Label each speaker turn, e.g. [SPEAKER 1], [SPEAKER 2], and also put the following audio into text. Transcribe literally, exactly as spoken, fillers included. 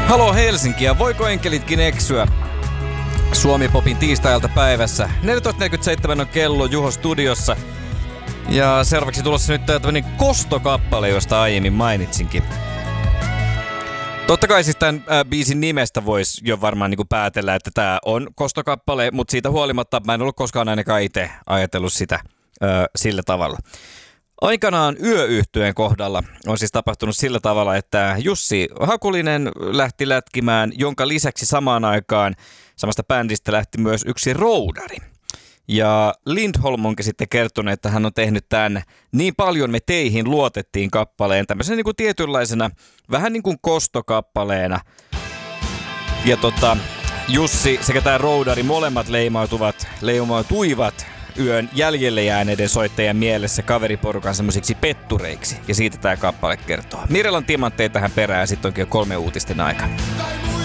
[SPEAKER 1] Halo Helsinki ja voiko enkelitkin eksyä? Suomi-popin tiistailta päivässä. neljätoista neljäkymmentäseitsemän on kello Juho studiossa. Ja seuraavaksi tulossa nyt tämmönen kostokappale, josta aiemmin mainitsinkin. Totta kai siis tämän äh, biisin nimestä voisi jo varmaan niinku päätellä, että tää on kostokappale, mutta siitä huolimatta mä en ollut koskaan ainakaan itse ajatellut sitä äh, sillä tavalla. Aikanaan Yö-yhtyeen kohdalla on siis tapahtunut sillä tavalla, että Jussi Hakulinen lähti lätkimään, jonka lisäksi samaan aikaan samasta bändistä lähti myös yksi roudari. Ja Lindholm onkin sitten kertonut, että hän on tehnyt tämän Niin paljon me teihin luotettiin kappaleen tämmöisenä niin kuin tietynlaisena, vähän niin kuin kostokappaleena. Ja tota, Jussi sekä tämä roudari molemmat leimautuvat, leimautuivat yön jäljelle jääneiden soittajien mielessä kaveriporukan semmoisiksi pettureiksi. Ja siitä tämä kappale kertoo. Mirelan timantteja tähän perään ja sitten onkin jo kolme uutisten aika.